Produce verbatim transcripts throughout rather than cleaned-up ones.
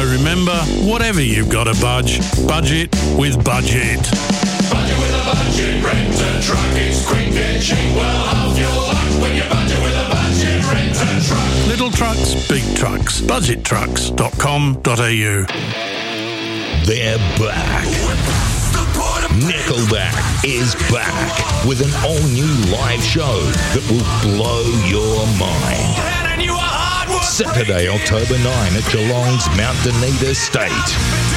remember, whatever you've got to budge, budget with Budget. Budget with a budget, rent a truck, it's quick and cheap. Well, half your luck when you budget with a budget, rent a truck. Little trucks, big trucks. budget trucks dot com dot a u. They're back. Nickelback is back with an all-new live show that will blow your mind. Saturday, October ninth at Geelong's Mount Dunedin Estate.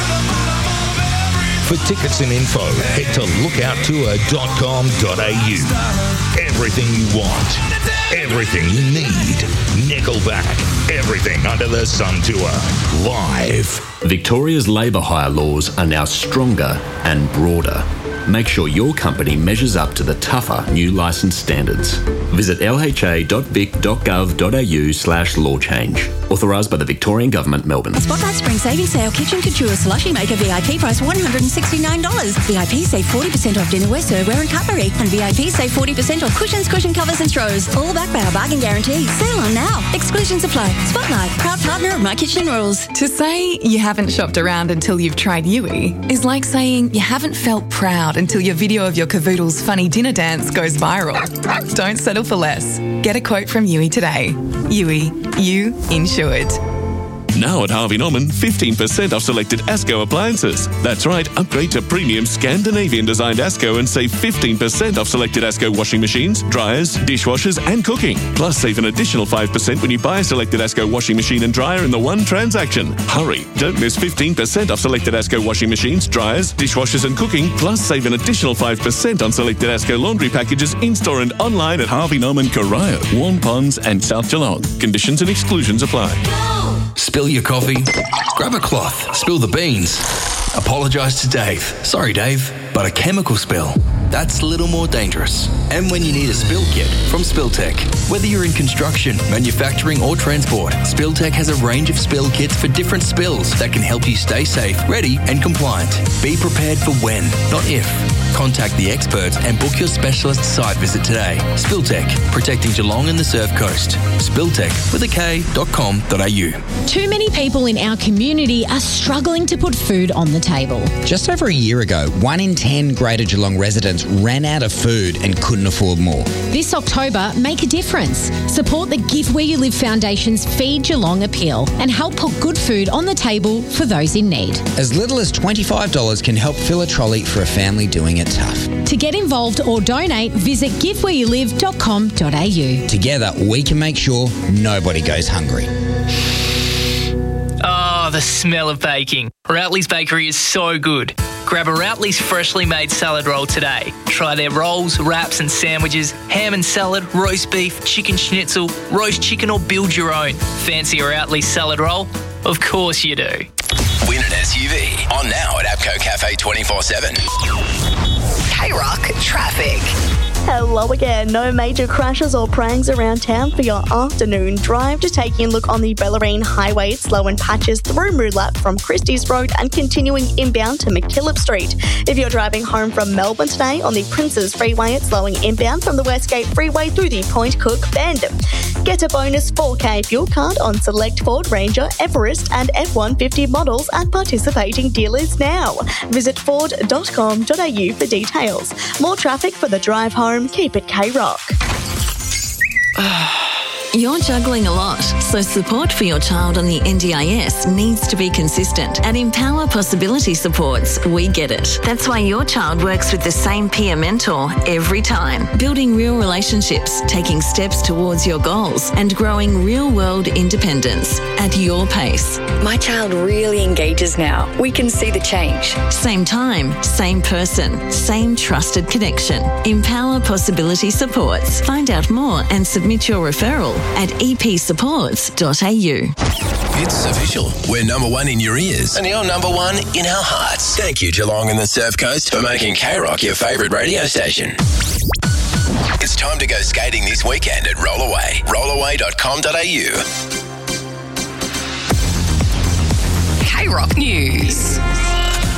For tickets and info, head to lookout tour dot com dot a u. Everything you want, everything you need. Nickelback, everything under the sun tour. Live. Victoria's labour hire laws are now stronger and broader. Make sure your company measures up to the tougher new licence standards. Visit l h a dot vic dot gov dot a u slash law change. Authorised by the Victorian Government, Melbourne. Spotlight Spring Savings Sale Kitchen Couture Slushy Maker V I P price one hundred sixty-nine dollars. V I P save forty percent off dinnerware, serveware and cutlery. And V I P save forty percent off cushions, cushion covers and throws. All backed by our bargain guarantee. Sale on now. Exclusions apply. Spotlight, proud partner of My Kitchen Rules. To say you haven't shopped around until you've tried Yui is like saying you haven't felt proud until your video of your cavoodle's funny dinner dance goes viral. Don't settle for less. Get a quote from Yui today. Yui, you insured. Now at Harvey Norman, fifteen percent off selected Asco appliances. That's right, upgrade to premium Scandinavian-designed Asco and save fifteen percent off selected Asco washing machines, dryers, dishwashers and cooking. Plus, save an additional five percent when you buy a selected Asco washing machine and dryer in the one transaction. Hurry, don't miss fifteen percent off selected Asco washing machines, dryers, dishwashers and cooking. Plus, save an additional five percent on selected Asco laundry packages in-store and online at Harvey Norman, Corio, Warm Ponds and South Geelong. Conditions and exclusions apply. Spill your coffee, grab a cloth, spill the beans. Apologise to Dave. Sorry, Dave, but a chemical spill, that's a little more dangerous. And when you need a spill kit from Spilltech. Whether you're in construction, manufacturing or transport, Spilltech has a range of spill kits for different spills that can help you stay safe, ready and compliant. Be prepared for when, not if. Contact the experts and book your specialist site visit today. Spilltech, protecting Geelong and the Surf Coast. Spilltech with a K dot com dot a u. Too many people in our community are struggling to put food on the table. Just over a year ago, one in ten Greater Geelong residents ran out of food and couldn't afford more. This October, make a difference. Support the Give Where You Live Foundation's Feed Geelong appeal and help put good food on the table for those in need. As little as twenty-five dollars can help fill a trolley for a family doing it tough. To get involved or donate, visit give where you live dot com dot a u. Together, we can make sure nobody goes hungry. Oh, the smell of baking. Routley's Bakery is so good. Grab a Routley's freshly made salad roll today. Try their rolls, wraps and sandwiches, ham and salad, roast beef, chicken schnitzel, roast chicken or build your own. Fancy a Routley's salad roll? Of course you do. Win an S U V. On now at APCO Cafe twenty-four seven. K-Rock Traffic. Hello again. No major crashes or prangs around town for your afternoon drive. Just taking a look on the Bellarine Highway. It's slow in patches through Moolap from Christie's Road and continuing inbound to McKillop Street. If you're driving home from Melbourne today on the Princes Freeway, it's slowing inbound from the Westgate Freeway through the Point Cook Bend. Get a bonus four K fuel card on select Ford Ranger, Everest and F one fifty models at participating dealers now. Visit ford dot com dot a u for details. More traffic for the drive home. Keep it K-Rock. You're juggling a lot, so support for your child on the N D I S needs to be consistent. At Empower Possibility Supports, we get it. That's why your child works with the same peer mentor every time, building real relationships, taking steps towards your goals, and growing real-world independence at your pace. My child really engages now. We can see the change. Same time, same person, same trusted connection. Empower Possibility Supports. Find out more and submit your referral at e p supports dot a u. It's official. We're number one in your ears and you're number one in our hearts. Thank you, Geelong and the Surf Coast, for making K-Rock your favourite radio station. It's time to go skating this weekend at Rollaway. rollaway dot com dot a u. K-Rock News.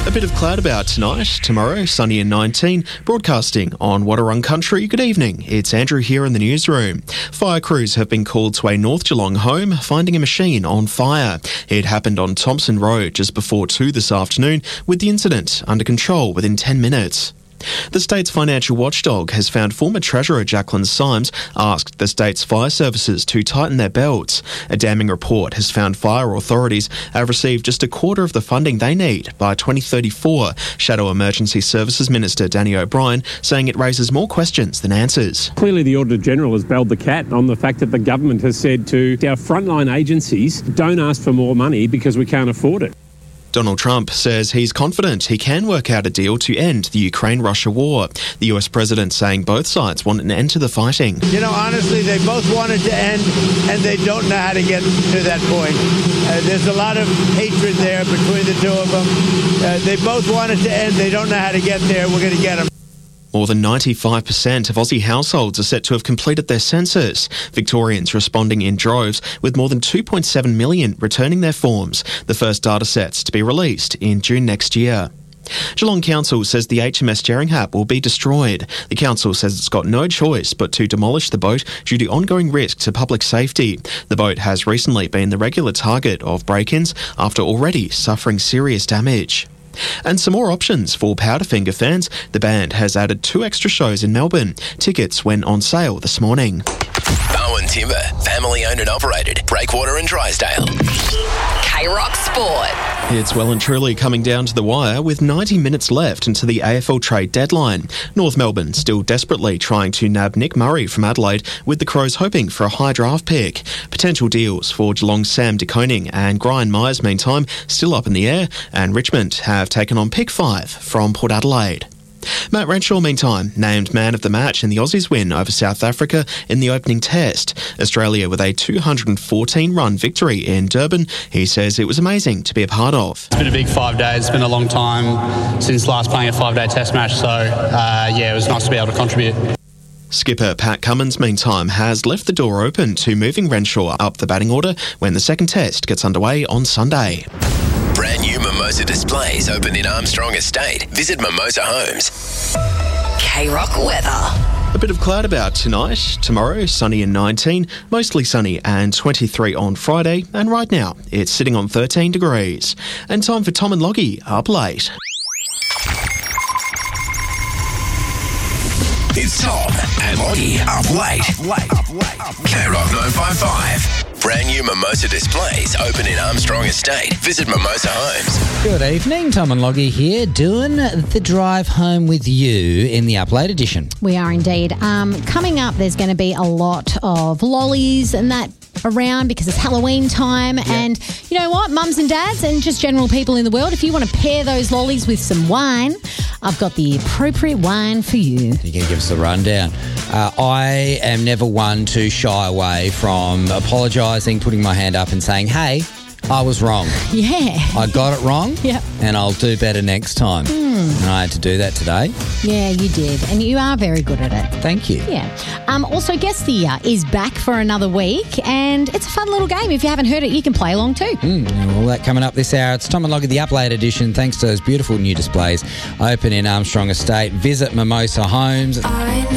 A bit of cloud about tonight. Tomorrow, sunny and nineteen. Broadcasting on Wadawurrung Country. Good evening. It's Andrew here in the newsroom. Fire crews have been called to a North Geelong home, finding a machine on fire. It happened on Thompson Road just before two this afternoon, with the incident under control within ten minutes. The state's financial watchdog has found former Treasurer Jacqueline Symes asked the state's fire services to tighten their belts. A damning report has found fire authorities have received just a quarter of the funding they need by twenty thirty-four. Shadow Emergency Services Minister Danny O'Brien saying it raises more questions than answers. Clearly the Auditor-General has bailed the cat on the fact that the government has said to our frontline agencies, don't ask for more money because we can't afford it. Donald Trump says he's confident he can work out a deal to end the Ukraine-Russia war. The U S president saying both sides want an end to the fighting. You know, honestly, they both wanted to end, and they don't know how to get to that point. Uh, there's a lot of hatred there between the two of them. Uh, they both wanted to end. They don't know how to get there. We're going to get them. More than ninety-five percent of Aussie households are set to have completed their census. Victorians responding in droves, with more than two point seven million returning their forms. The first data sets to be released in June next year. Geelong Council says the H M S Jerringhap will be destroyed. The council says it's got no choice but to demolish the boat due to ongoing risk to public safety. The boat has recently been the regular target of break-ins after already suffering serious damage. And some more options for Powderfinger fans. The band has added two extra shows in Melbourne. Tickets went on sale this morning. Bowen Timber, family owned and operated. Breakwater and Drysdale. K-Rock Sport. It's well and truly coming down to the wire with ninety minutes left until the A F L trade deadline. North Melbourne still desperately trying to nab Nick Murray from Adelaide, with the Crows hoping for a high draft pick. Potential deals for Geelong's Sam De Koning and Brian Myers, meantime, still up in the air, and Richmond have taken on pick five from Port Adelaide. Matt Renshaw, meantime, named man of the match in the Aussies' win over South Africa in the opening test. Australia with a two hundred fourteen run victory in Durban. He says it was amazing to be a part of. It's been a big five days. It's been a long time since last playing a five-day test match, so uh, yeah, it was nice to be able to contribute. Skipper Pat Cummins, meantime, has left the door open to moving Renshaw up the batting order when the second test gets underway on Sunday. Brand new Mimosa displays open in Armstrong Estate. Visit Mimosa Homes. K-Rock weather. A bit of cloud about tonight. Tomorrow, sunny and nineteen. Mostly sunny and twenty-three on Friday. And right now, it's sitting on thirteen degrees. And time for Tom and Loggie up late. It's Tom and Loggie up late. Late, up late. K-Rock nine five five. Brand new Mimosa displays open in Armstrong Estate. Visit Mimosa Homes. Good evening, Tom and Loggie here, doing the drive home with you in the Up Late edition. We are indeed. Um, coming up, there's going to be a lot of lollies and that around because it's Halloween time. Yeah. And you know what, mums and dads and just general people in the world, if you want to pair those lollies with some wine, I've got the appropriate wine for you. You're going to give us the rundown. Uh, I am never one to shy away from apologising, putting my hand up and saying, hey, I was wrong. Yeah. I got it wrong. Yep. And I'll do better next time. Mm. And I had to do that today. Yeah, you did. And you are very good at it. Thank you. Yeah. Um, also, Guess the Year is back for another week, and it's a fun little game. If you haven't heard it, you can play along too. Mm, all that coming up this hour. It's Tom and Loggie, the Up Late edition. Thanks to those beautiful new displays open in Armstrong Estate. Visit Mimosa Homes. I